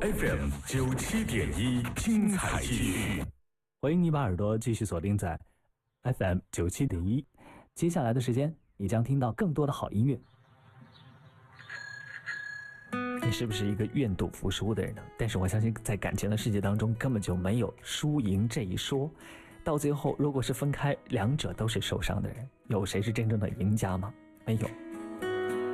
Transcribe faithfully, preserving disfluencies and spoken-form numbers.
F M 九七点一，精彩继续。 欢迎你把耳朵继续锁定在 F M 九七点一，接下来的时间你将听到更多的好音乐。你是不是一个愿赌服输的人呢？但是我相信在感情的世界当中根本就没有输赢这一说，到最后如果是分开，两者都是受伤的人，有谁是真正的赢家吗？没有。